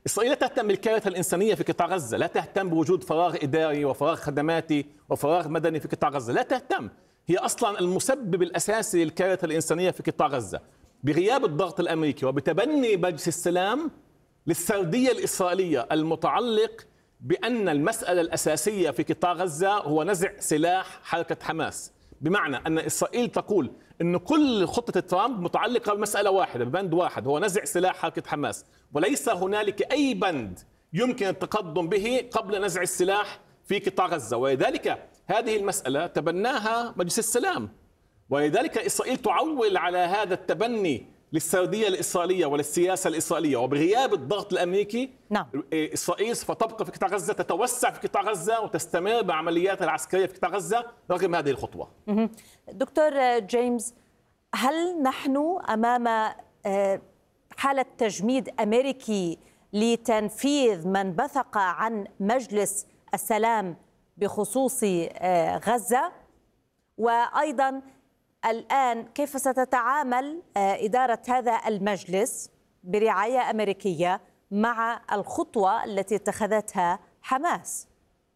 إسرائيل لا تهتم بالكارثة الإنسانية في قطاع غزة، لا تهتم بوجود فراغ إداري وفراغ خدماتي وفراغ مدني في قطاع غزة، لا تهتم. هي أصلا المسبب الأساسي للكارثة الإنسانية في قطاع غزة. بغياب الضغط الأمريكي وبتبني مجلس السلام للسردية الإسرائيلية المتعلق بأن المسألة الأساسية في قطاع غزة هو نزع سلاح حركة حماس، بمعنى أن إسرائيل تقول أن كل خطة ترامب متعلقة بمسألة واحدة، ببند واحد هو نزع سلاح حركة حماس، وليس هنالك أي بند يمكن التقدم به قبل نزع السلاح في قطاع غزة. ولذلك هذه المسألة تبناها مجلس السلام، ولذلك إسرائيل تعول على هذا التبني للسردية الإسرائيلية وللسياسة الإسرائيلية. وبغياب الضغط الأمريكي نعم. إسرائيل سوف تبقى في قطاع غزة، تتوسع في قطاع غزة وتستمر بعملياتها العسكرية في قطاع غزة رغم هذه الخطوة. دكتور جيمس، هل نحن أمام حالة تجميد أمريكي لتنفيذ ما انبثق عن مجلس السلام بخصوص غزة؟ وأيضا الآن كيف ستتعامل إدارة هذا المجلس برعاية أمريكية مع الخطوة التي اتخذتها حماس؟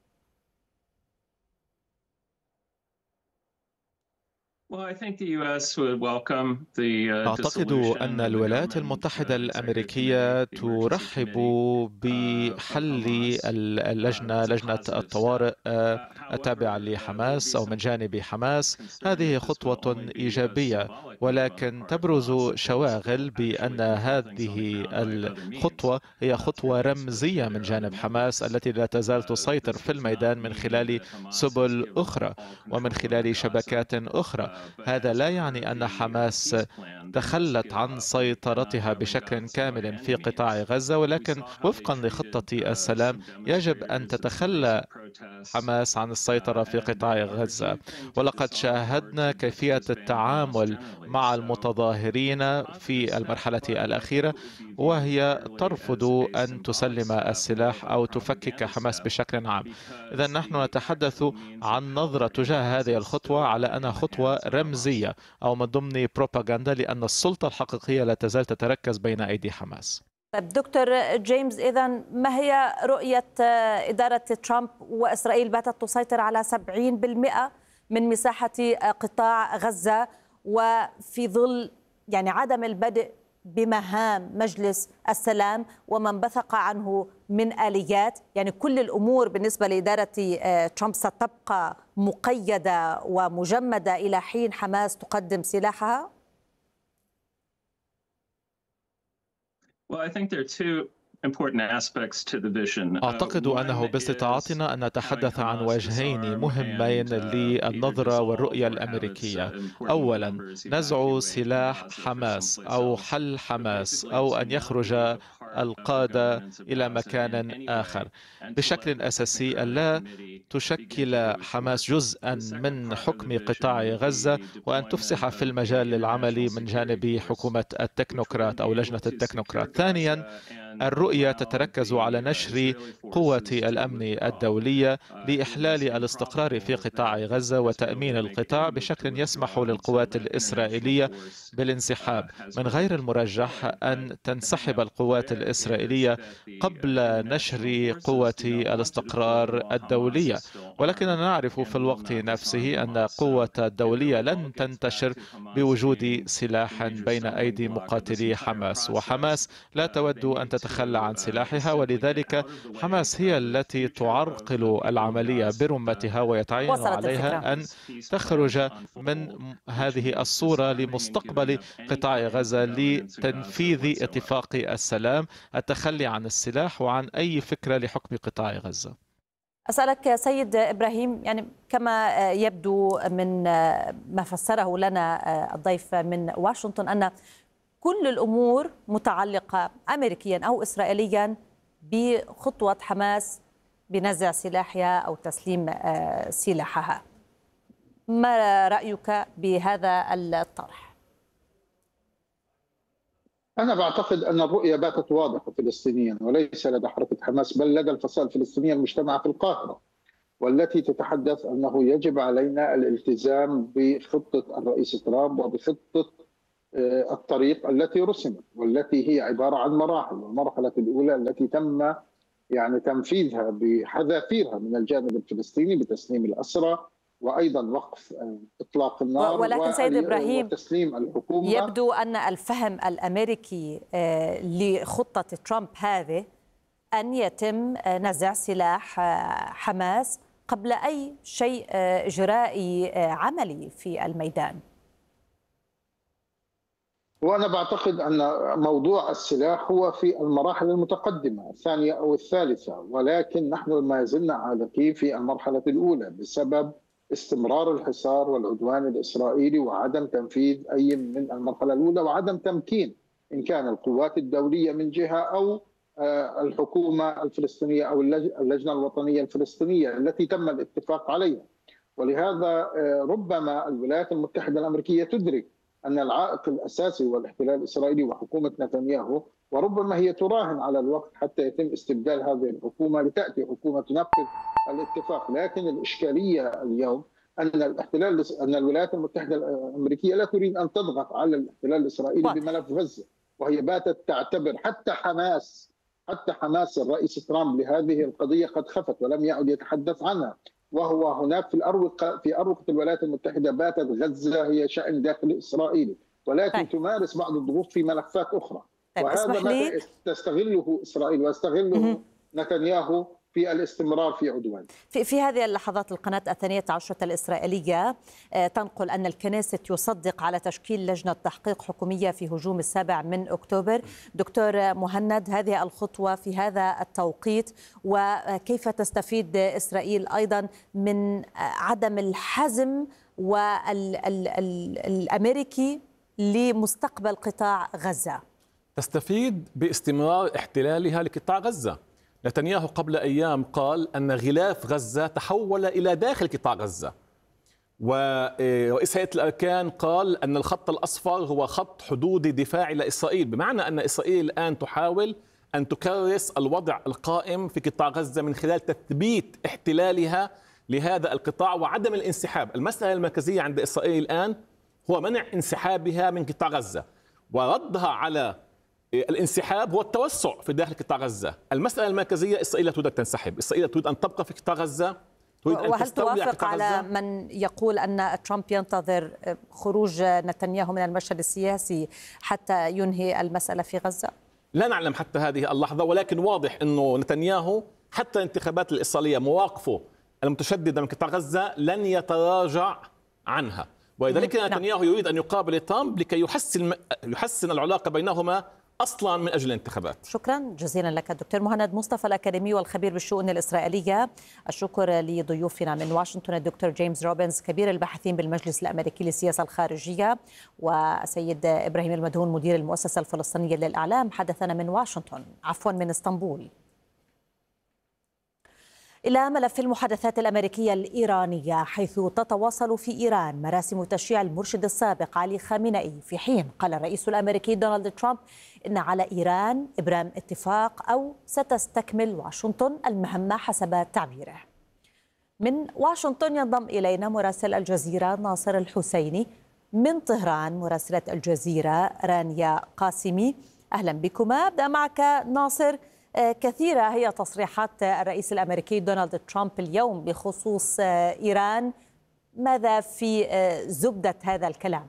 أعتقد أن الولايات المتحدة الأمريكية ترحب بحل لجنة الطوارئ التابعة لحماس أو من جانب حماس. هذه خطوة إيجابية، ولكن تبرز شواغل بأن هذه الخطوة هي خطوة رمزية من جانب حماس التي لا تزال تسيطر في الميدان من خلال سبل أخرى ومن خلال شبكات أخرى. هذا لا يعني أن حماس تخلت عن سيطرتها بشكل كامل في قطاع غزة، ولكن وفقا لخطة السلام يجب أن تتخلى حماس عن السيطرة في قطاع غزة. ولقد شاهدنا كيفية التعامل مع المتظاهرين في المرحلة الأخيرة، وهي ترفض أن تسلم السلاح أو تفكك حماس بشكل عام. إذا نحن نتحدث عن نظرة تجاه هذه الخطوة على أنها خطوة رمزية أو من ضمن بروباغندا، لأن السلطة الحقيقية لا تزال تتركز بين أيدي حماس. طيب دكتور جيمس، إذن ما هي رؤية إدارة ترامب وإسرائيل باتت تسيطر على 70% من مساحة قطاع غزة، وفي ظل عدم البدء بمهام مجلس السلام وما انبثق عنه من آليات، كل الأمور بالنسبة لإدارة ترامب ستبقى مقيدة ومجمدة إلى حين حماس تقدم سلاحها؟ أعتقد أنه باستطاعتنا أن نتحدث عن وجهين مهمين للنظرة والرؤية الأمريكية. أولا، نزع سلاح حماس أو حل حماس أو أن يخرج القادة إلى مكان آخر. بشكل أساسي لا تشكل حماس جزءا من حكم قطاع غزة وأن تفسح في المجال للعمل من جانب حكومة التكنوقراط أو لجنة التكنوقراط. ثانيا، الرؤية تتركز على نشر قوة الأمن الدولية لإحلال الاستقرار في قطاع غزة وتأمين القطاع بشكل يسمح للقوات الإسرائيلية بالانسحاب. من غير المرجح أن تنسحب القوات الإسرائيلية قبل نشر قوة الاستقرار الدولية، ولكننا نعرف في الوقت نفسه أن قوة الدولية لن تنتشر بوجود سلاح بين أيدي مقاتلي حماس، وحماس لا تود أن تتخلى عن سلاحها، ولذلك حماس هي التي تعرقل العملية برمتها ويتعين عليها أن تخرج من هذه الصورة لمستقبل قطاع غزة لتنفيذ اتفاق السلام، التخلي عن السلاح وعن أي فكرة لحكم قطاع غزة. أسألك سيد إبراهيم، كما يبدو من ما فسره لنا الضيف من واشنطن أن كل الأمور متعلقة أمريكيا أو إسرائيليا بخطوة حماس بنزع سلاحها أو تسليم سلاحها. ما رأيك بهذا الطرح؟ أنا بعتقد أن الرؤية باتت واضحة فلسطينيا، وليس لدى حركة حماس بل لدى الفصائل الفلسطينية المجتمعة في القاهرة، والتي تتحدث أنه يجب علينا الالتزام بخطة الرئيس ترامب وبخطة الطريق التي رسمت، والتي هي عبارة عن مراحل. المرحلة الأولى التي تم تنفيذها بحذافيرها من الجانب الفلسطيني بتسليم الأسرى، وأيضا وقف إطلاق النار، ولكن سيد إبراهيم وتسليم الحكومة. يبدو أن الفهم الأمريكي لخطة ترامب هذه أن يتم نزع سلاح حماس قبل أي شيء إجرائي عملي في الميدان. وأنا بعتقد أن موضوع السلاح هو في المراحل المتقدمة الثانية أو الثالثة، ولكن نحن ما زلنا عالقين في المرحلة الأولى بسبب استمرار الحصار والعدوان الإسرائيلي وعدم تنفيذ أي من المرحلة الأولى، وعدم تمكين إن كان القوات الدولية من جهة أو الحكومة الفلسطينية أو اللجنة الوطنية الفلسطينية التي تم الاتفاق عليها. ولهذا ربما الولايات المتحدة الأمريكية تدرك أن العائق الأساسي هو الاحتلال الإسرائيلي وحكومة نتنياهو، وربما هي تراهن على الوقت حتى يتم استبدال هذه الحكومة لتأتي حكومة تنفذ الاتفاق. لكن الإشكالية اليوم أن الولايات المتحدة الأمريكية لا تريد أن تضغط على الاحتلال الإسرائيلي بملف غزة، وهي باتت تعتبر حتى حماس الرئيس ترامب لهذه القضية قد خفت ولم يعد يتحدث عنها، وهو هناك في أروقة الولايات المتحدة باتت غزة هي شأن داخلي إسرائيلي، ولكن تمارس بعض الضغوط في ملفات أخرى. وهذا ما تستغله إسرائيل ويستغله نتنياهو في الاستمرار في عدوان. في هذه اللحظات القناة 12 الإسرائيلية تنقل أن الكنيست يصدق على تشكيل لجنة تحقيق حكومية في هجوم 7 أكتوبر. دكتور مهند، هذه الخطوة في هذا التوقيت، وكيف تستفيد إسرائيل أيضا من عدم الحزم والأمريكي لمستقبل قطاع غزة؟ تستفيد باستمرار احتلالها لقطاع غزة. نتنياهو قبل أيام قال أن غلاف غزة تحول إلى داخل قطاع غزة، ورئيس هيئة الأركان قال أن الخط الأصفر هو خط حدود دفاعي لإسرائيل، بمعنى أن إسرائيل الآن تحاول أن تكرس الوضع القائم في قطاع غزة من خلال تثبيت احتلالها لهذا القطاع وعدم الانسحاب. المسألة المركزية عند إسرائيل الآن هو منع انسحابها من قطاع غزة، وردها على الانسحاب هو التوسع في داخل قطاع غزة. المسألة المركزية إسرائيل تريد أن تنسحب، إسرائيل تريد أن تبقى في قطاع غزة، تريد أن وهل توافق على من يقول أن ترامب ينتظر خروج نتنياهو من المشهد السياسي حتى ينهي المسألة في غزة؟ لا نعلم حتى هذه اللحظة، ولكن واضح أنه نتنياهو حتى الانتخابات الإسرائيلية مواقفه المتشددة من قطاع غزة لن يتراجع عنها، ولذلك نتنياهو يريد أن يقابل ترامب لكي يحسن العلاقة بينهما أصلا من أجل الانتخابات. شكرا جزيلا لك دكتور مهند مصطفى الأكاديمي والخبير بالشؤون الإسرائيلية. الشكر لضيوفنا من واشنطن الدكتور جيمس روبنز كبير الباحثين بالمجلس الأمريكي للسياسة الخارجية، وسيد إبراهيم المدهون مدير المؤسسة الفلسطينية للإعلام حدثنا من اسطنبول. إلى ملف المحادثات الأمريكية الإيرانية، حيث تتواصل في إيران مراسم تشييع المرشد السابق علي خامنئي، في حين قال الرئيس الأمريكي دونالد ترامب إن على إيران إبرام اتفاق أو ستستكمل واشنطن المهمة حسب تعبيره. من واشنطن ينضم إلينا مراسل الجزيرة ناصر الحسيني، من طهران مراسلة الجزيرة رانيا قاسمي. أهلا بكما. أبدأ معك ناصر. كثيرة هي تصريحات الرئيس الأمريكي دونالد ترامب اليوم بخصوص إيران، ماذا في زبدة هذا الكلام؟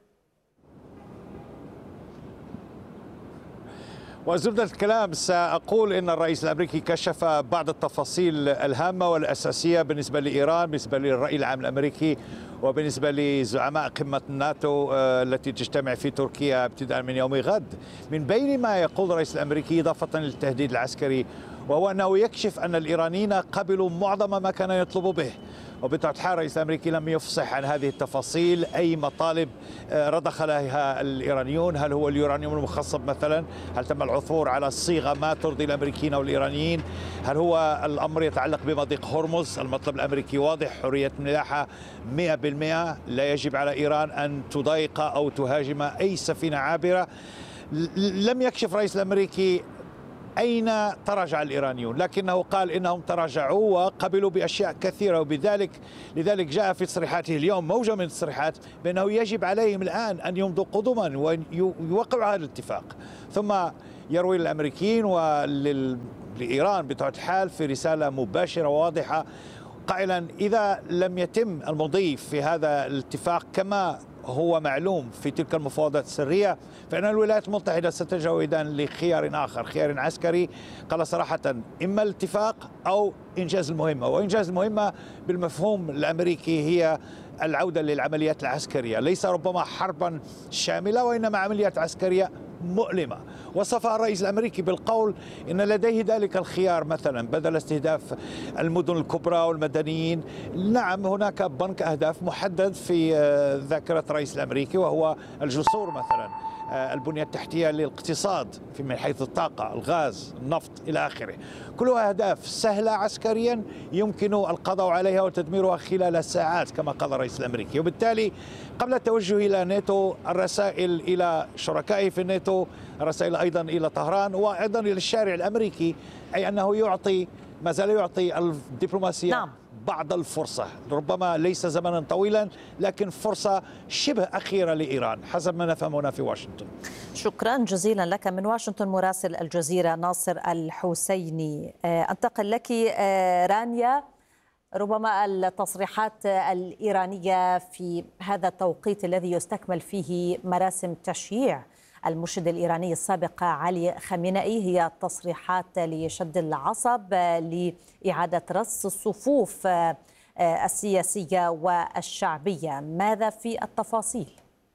وزبدة الكلام سأقول إن الرئيس الأمريكي كشف بعض التفاصيل الهامة والأساسية بالنسبة لإيران، بالنسبة للرأي العام الأمريكي، وبالنسبة لزعماء قمة الناتو التي تجتمع في تركيا ابتداء من يوم غد. من بين ما يقول الرئيس الأمريكي إضافة للتهديد العسكري وهو أنه يكشف أن الإيرانيين قبلوا معظم ما كان يطلب به، وبطبيعة الحال الرئيس الأمريكي لم يفصح عن هذه التفاصيل. أي مطالب رضخ لها الإيرانيون؟ هل هو اليورانيوم المخصب مثلا؟ هل تم العثور على الصيغة ما ترضي الأمريكيين والإيرانيين؟ هل هو الأمر يتعلق بمضيق هرمز؟ المطلب الأمريكي واضح، حرية ملاحة 100%، لا يجب على إيران أن تضايق أو تهاجم أي سفينة عابرة. لم يكشف الرئيس الأمريكي أين تراجع الإيرانيون؟ لكنه قال إنهم تراجعوا وقبلوا بأشياء كثيرة، لذلك جاء في تصريحاته اليوم موجة من التصريحات بأنه يجب عليهم الآن أن يمضوا قدما ويوقعوا هذا الاتفاق. ثم يروي للأمريكيين ولإيران بطبيعة الحال في رسالة مباشرة واضحة قائلا إذا لم يتم المضي في هذا الاتفاق كما هو معلوم في تلك المفاوضات السرية، فإن الولايات المتحدة ستلجأ إذا لخيار آخر، خيار عسكري. قال صراحة إما الاتفاق أو إنجاز المهمة، وإنجاز المهمة بالمفهوم الأمريكي هي العودة للعمليات العسكرية، ليس ربما حربا شاملة وإنما عمليات عسكرية مؤلمة. وصفها الرئيس الأمريكي بالقول إن لديه ذلك الخيار، مثلا بدل استهداف المدن الكبرى والمدنيين، نعم هناك بنك أهداف محدد في ذاكرة الرئيس الأمريكي، وهو الجسور مثلا، البنية التحتية للاقتصاد من حيث الطاقة، الغاز، النفط إلى آخره. كلها أهداف سهلة عسكريا يمكن القضاء عليها وتدميرها خلال ساعات كما قال الرئيس الأمريكي. وبالتالي قبل التوجه إلى ناتو، الرسائل إلى شركائه في الناتو، الرسائل أيضا إلى طهران وأيضا إلى الشارع الأمريكي، أي أنه ما زال يعطي الدبلوماسية بعض الفرصة، ربما ليس زمنا طويلا لكن فرصة شبه أخيرة لإيران حسب ما نفهم هنا في واشنطن. شكرا جزيلا لك من واشنطن مراسل الجزيرة ناصر الحسيني. أنتقل لك رانيا، ربما التصريحات الإيرانية في هذا التوقيت الذي يستكمل فيه مراسم تشييع المرشد الإيراني السابق علي خامنئي هي تصريحات لشد العصب، لإعادة رص الصفوف السياسية والشعبية. ماذا في التفاصيل؟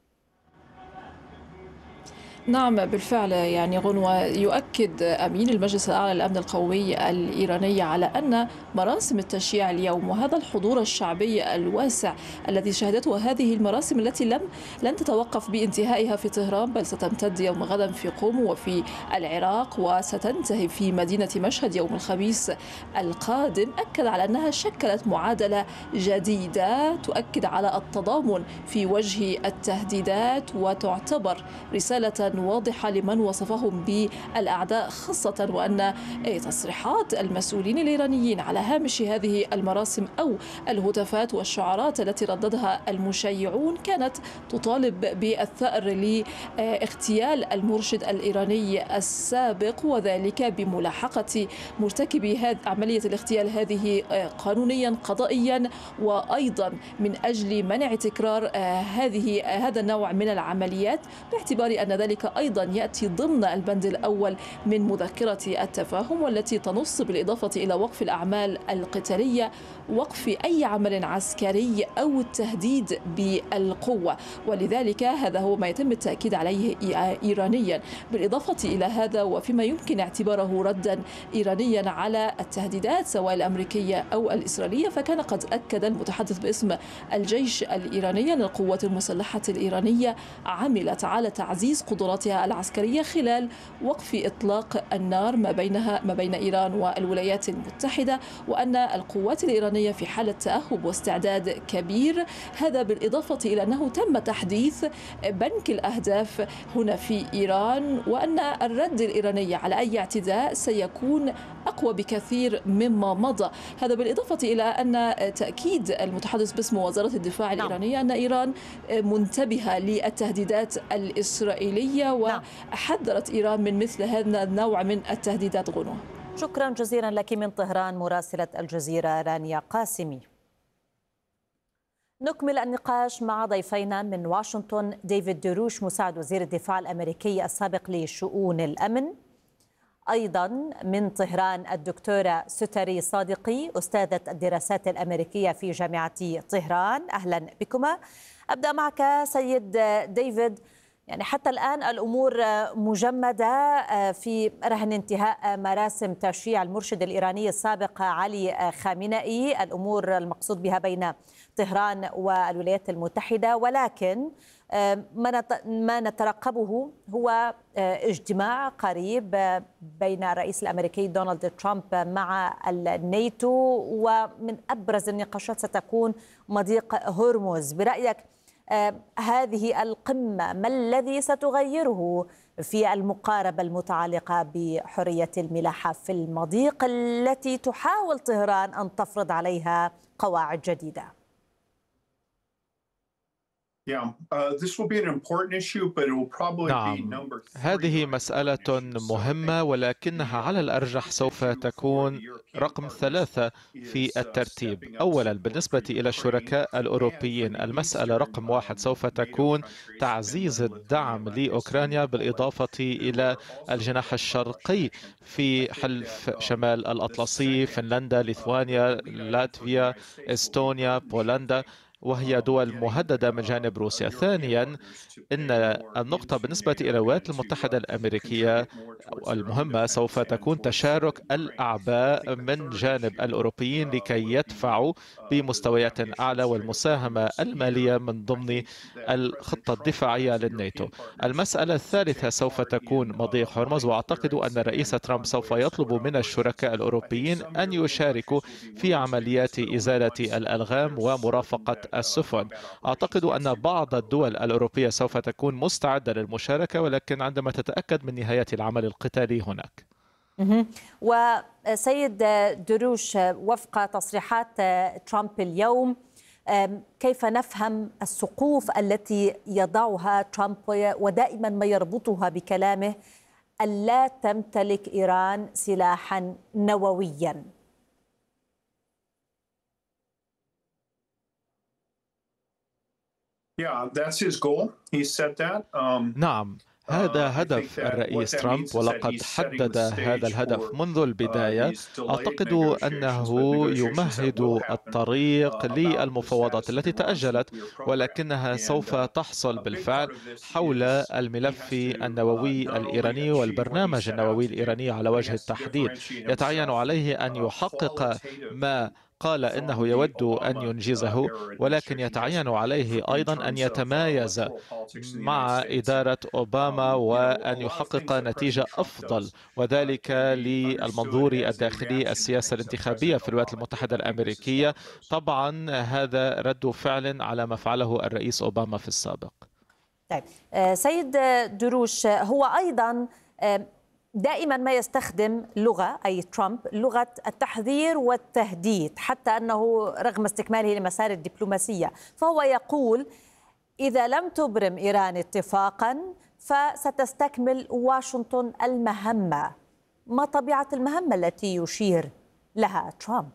نعم بالفعل، يعني غنوة، يؤكد أمين المجلس الأعلى للأمن القومي الإيراني على أن مراسم التشييع اليوم وهذا الحضور الشعبي الواسع الذي شهدته هذه المراسم التي لن تتوقف بانتهائها في طهران، بل ستمتد يوم غدا في قم وفي العراق وستنتهي في مدينة مشهد يوم الخميس القادم، أكد على أنها شكلت معادلة جديدة تؤكد على التضامن في وجه التهديدات، وتعتبر رسالة واضحة لمن وصفهم بالأعداء، خاصة وأن تصريحات المسؤولين الإيرانيين على هامش هذه المراسم أو الهتافات والشعارات التي رددها المشيعون كانت تطالب بالثأر لاغتيال المرشد الإيراني السابق، وذلك بملاحقة مرتكبي عملية الاغتيال هذه قانونيا قضائيا، وأيضا من أجل منع تكرار هذا النوع من العمليات، باعتبار أن ذلك أيضا يأتي ضمن البند الأول من مذكرة التفاهم، والتي تنص بالإضافة إلى وقف الأعمال القتالية وقف أي عمل عسكري أو التهديد بالقوة. ولذلك هذا هو ما يتم التأكيد عليه إيرانيا. بالإضافة إلى هذا، وفيما يمكن اعتباره ردا إيرانيا على التهديدات سواء الأمريكية أو الإسرائيلية، فكان قد أكد المتحدث باسم الجيش الإيراني أن القوات المسلحة الإيرانية عملت على تعزيز قدراتها العسكرية خلال وقف إطلاق النار ما بين إيران والولايات المتحدة، وأن القوات الإيرانية في حالة تأهب واستعداد كبير. هذا بالإضافة إلى أنه تم تحديث بنك الأهداف هنا في إيران، وأن الرد الإيراني على أي اعتداء سيكون أقوى بكثير مما مضى. هذا بالإضافة إلى أن تأكيد المتحدث باسم وزارة الدفاع الإيرانية أن إيران منتبهة للتهديدات الإسرائيلية، وحذرت إيران من مثل هذا النوع من التهديدات. غنوة، شكرا جزيلا لك من طهران مراسلة الجزيرة رانيا قاسمي. نكمل النقاش مع ضيفينا من واشنطن، ديفيد دروش مساعد وزير الدفاع الأمريكي السابق لشؤون الأمن، أيضا من طهران الدكتورة ستري صادقي أستاذة الدراسات الأمريكية في جامعة طهران. أهلا بكما. أبدأ معك سيد ديفيد، يعني حتى الآن الأمور مجمدة في رهن انتهاء مراسم تشييع المرشد الإيراني السابق علي خامنئي، الأمور المقصود بها بين طهران والولايات المتحدة، ولكن ما نترقبه هو اجتماع قريب بين الرئيس الأمريكي دونالد ترامب مع الناتو، ومن أبرز النقاشات ستكون مضيق هرمز. برأيك هذه القمة ما الذي ستغيره في المقاربة المتعلقة بحرية الملاحة في المضيق التي تحاول طهران أن تفرض عليها قواعد جديدة؟ نعم، هذه مسألة مهمة، ولكنها على الأرجح سوف تكون رقم 3 في الترتيب. أولا، بالنسبة إلى الشركاء الأوروبيين، المسألة رقم 1 سوف تكون تعزيز الدعم لأوكرانيا بالإضافة إلى الجناح الشرقي في حلف شمال الأطلسي، فنلندا، ليثوانيا، لاتفيا، إستونيا، بولندا، وهي دول مهددة من جانب روسيا. ثانيا، إن النقطة بالنسبة إلى الولايات المتحدة الأمريكية المهمة سوف تكون تشارك الأعباء من جانب الأوروبيين لكي يدفعوا بمستويات أعلى، والمساهمة المالية من ضمن الخطة الدفاعية للناتو. المسألة الثالثة سوف تكون مضيق هرمز، وأعتقد أن الرئيس ترامب سوف يطلب من الشركاء الأوروبيين أن يشاركوا في عمليات إزالة الألغام ومرافقة السفن. أعتقد أن بعض الدول الأوروبية سوف تكون مستعدة للمشاركة، ولكن عندما تتأكد من نهاية العمل القتالي هناك. وسيد دروش، وفق تصريحات ترامب اليوم، كيف نفهم السقوف التي يضعها ترامب ودائما ما يربطها بكلامه ألا تمتلك إيران سلاحا نوويا؟ نعم، هذا هدف الرئيس ترامب، ولقد حدد هذا الهدف منذ البداية. أعتقد أنه يمهد الطريق للمفاوضات التي تأجلت، ولكنها سوف تحصل بالفعل حول الملف النووي الإيراني والبرنامج النووي الإيراني على وجه التحديد. يتعين عليه أن يحقق ما قال إنه يود أن ينجزه، ولكن يتعين عليه أيضا أن يتمايز مع إدارة أوباما وأن يحقق نتيجة أفضل، وذلك للمنظور الداخلي السياسة الانتخابية في الولايات المتحدة الأمريكية. طبعا هذا رد فعل على ما فعله الرئيس أوباما في السابق. طيب سيد دروش، هو أيضا دائما ما يستخدم لغة، أي ترامب، لغة التحذير والتهديد، حتى أنه رغم استكماله لمسار الدبلوماسية فهو يقول إذا لم تبرم إيران اتفاقا فستستكمل واشنطن المهمة. ما طبيعة المهمة التي يشير لها ترامب؟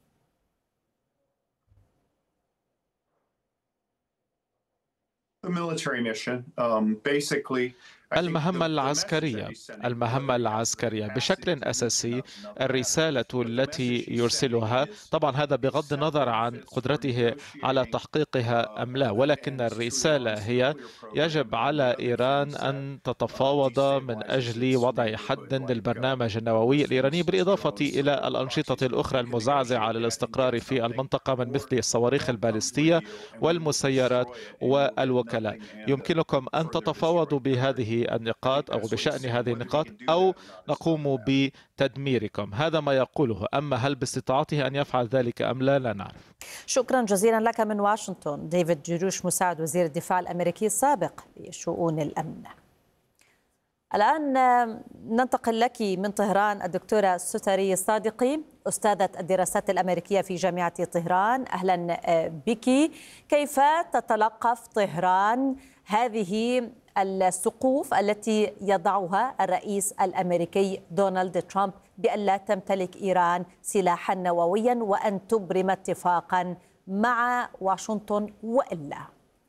المهمة العسكرية بشكل أساسي. الرسالة التي يرسلها، طبعا هذا بغض النظر عن قدرته على تحقيقها أم لا، ولكن الرسالة هي يجب على إيران أن تتفاوض من أجل وضع حد للبرنامج النووي الإيراني، بالإضافة إلى الأنشطة الأخرى المزعزعة للاستقرار في المنطقة من مثل الصواريخ البالستية والمسيرات والوكلاء. يمكنكم أن تتفاوضوا بهذه النقاط أو بشأن هذه النقاط، أو نقوم بتدميركم. هذا ما يقوله، أما هل باستطاعته أن يفعل ذلك أم لا، لا نعرف. شكرا جزيلا لك من واشنطن ديفيد جروش، مساعد وزير الدفاع الأمريكي السابق لشؤون الأمن. الآن ننتقل لك من طهران الدكتورة ستري الصادقي، أستاذة الدراسات الأمريكية في جامعة طهران. أهلا بك. كيف تتلقف طهران هذه السقوف التي يضعها الرئيس الأمريكي دونالد ترامب بأن لا تمتلك إيران سلاحا نوويا وأن تبرم اتفاقا مع واشنطن وإلا؟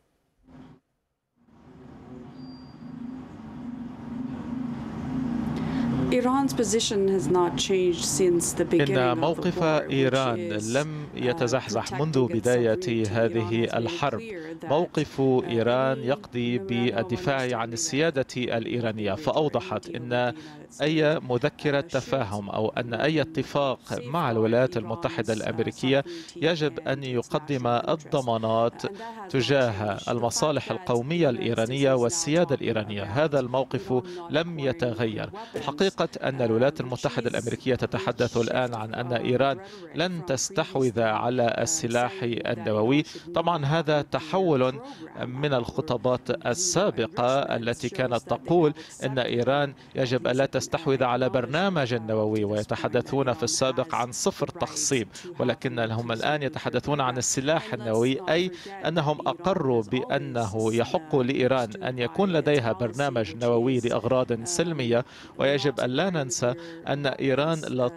إن موقف إيران لم يتزحزح منذ بداية هذه الحرب. موقف إيران يقضي بالدفاع عن السيادة الإيرانية، فأوضحت أن أي مذكرة تفاهم أو أن أي اتفاق مع الولايات المتحدة الأمريكية يجب أن يقدم الضمانات تجاه المصالح القومية الإيرانية والسيادة الإيرانية. هذا الموقف لم يتغير. حقيقة فقط أن الولايات المتحدة الأمريكية تتحدث الآن عن أن إيران لن تستحوذ على السلاح النووي. طبعا هذا تحول من الخطابات السابقة التي كانت تقول أن إيران يجب أن لا تستحوذ على برنامج نووي، ويتحدثون في السابق عن صفر تخصيب، ولكنهم الآن يتحدثون عن السلاح النووي، أي أنهم أقروا بأنه يحق لإيران أن يكون لديها برنامج نووي لأغراض سلمية. ويجب أن لا ننسى أن إيران لا